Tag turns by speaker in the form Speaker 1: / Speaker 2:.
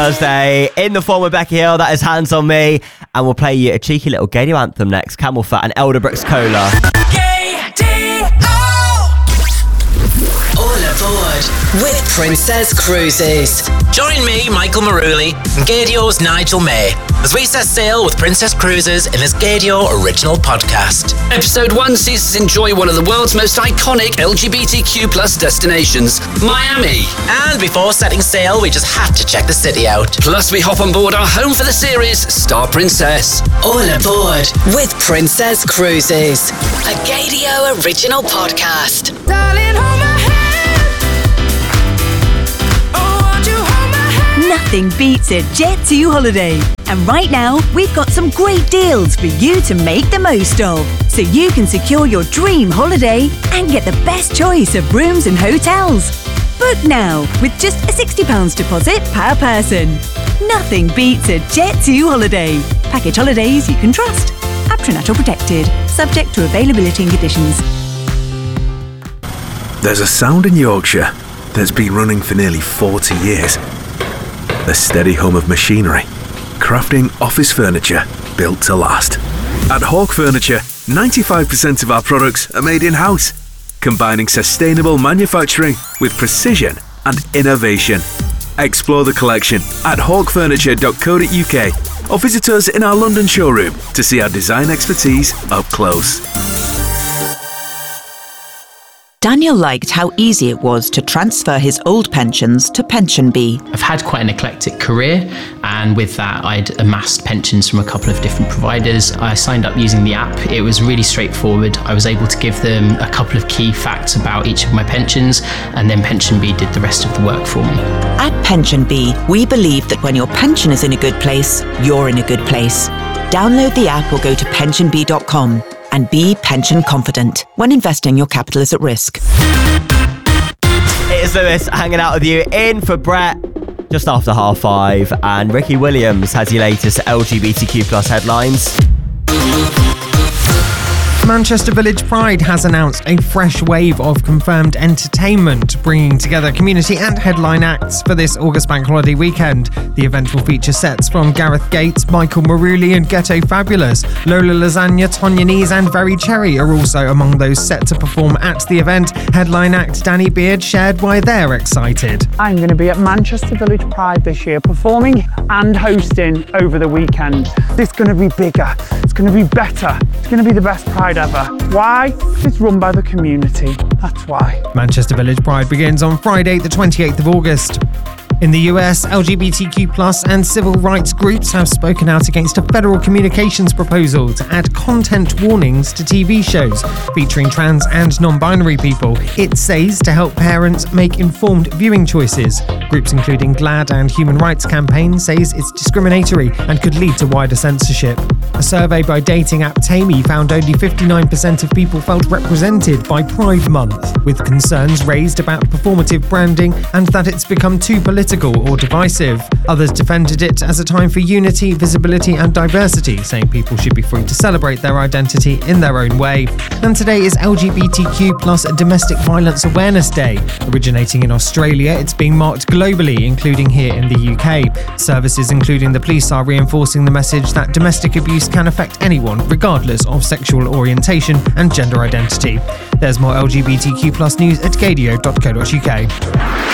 Speaker 1: Thursday in the form of Becky Hill, that is Hands on Me, and we'll play you a cheeky little Gadio anthem next. Camel Fat and Elderbrooks Cola.
Speaker 2: All aboard with Princess Cruises.
Speaker 3: Join me, Michael Maruli, and Gadio's Nigel May as we set sail with Princess Cruises in this Gadio original podcast.
Speaker 4: Episode 1 sees us enjoy one of the world's most iconic LGBTQ+ destinations, Miami.
Speaker 3: And before setting sail, we just had to check the city out.
Speaker 4: Plus, we hop on board our home for the series, Star Princess.
Speaker 2: All aboard with Princess Cruises, a Gadio original podcast.
Speaker 5: Darling, hold my hand.
Speaker 6: Nothing beats a Jet2 holiday. And right now, we've got some great deals for you to make the most of. So you can secure your dream holiday and get the best choice of rooms and hotels. Book now with just a £60 deposit per person. Nothing beats a Jet2 holiday. Package holidays you can trust. Aptronatal protected. Subject to availability and conditions.
Speaker 7: There's a sound in Yorkshire that's been running for nearly 40 years. The steady hum of machinery, crafting office furniture built to last. At Hawk Furniture, 95% of our products are made in-house, combining sustainable manufacturing with precision and innovation. Explore the collection at hawkfurniture.co.uk or visit us in our London showroom to see our design expertise up close.
Speaker 8: Daniel liked how easy it was to transfer his old pensions to PensionBee.
Speaker 9: I've had quite an eclectic career, and with that I'd amassed pensions from a couple of different providers. I signed up using the app. It was really straightforward. I was able to give them a couple of key facts about each of my pensions, and then PensionBee did the rest of the work for me.
Speaker 8: At PensionBee, we believe that when your pension is in a good place, you're in a good place. Download the app or go to pensionbee.com. and be pension confident. When investing, your capital is at risk.
Speaker 1: It is Lewis hanging out with you in for Brett just after 5:30, and Ricky Williams has your latest LGBTQ+ headlines.
Speaker 10: Manchester Village Pride has announced a fresh wave of confirmed entertainment, bringing together community and headline acts for this August bank holiday weekend. The event will feature sets from Gareth Gates, Michael Maruli and Ghetto Fabulous. Lola Lasagna, Tonya Nees and Very Cherry are also among those set to perform at the event. Headline act Danny Beard shared why they're excited.
Speaker 11: I'm going to be at Manchester Village Pride this year, performing and hosting over the weekend. It's going to be bigger, it's going to be better, it's going to be the best Pride ever. Why? It's run by the community. That's why.
Speaker 10: Manchester Village Pride begins on Friday, the 28th of August. In the US, LGBTQ+ and civil rights groups have spoken out against a federal communications proposal to add content warnings to TV shows featuring trans and non-binary people. It says to help parents make informed viewing choices. Groups including GLAAD and Human Rights Campaign says it's discriminatory and could lead to wider censorship. A survey by dating app Tammy found only 59% of people felt represented by Pride Month, with concerns raised about performative branding and that it's become too political or divisive. Others defended it as a time for unity, visibility and diversity, saying people should be free to celebrate their identity in their own way. And today is LGBTQ+ Domestic Violence Awareness Day. Originating in Australia, it's being marked globally, including here in the UK. Services including the police are reinforcing the message that domestic abuse can affect anyone, regardless of sexual orientation and gender identity. There's more LGBTQ+ news at gadio.co.uk.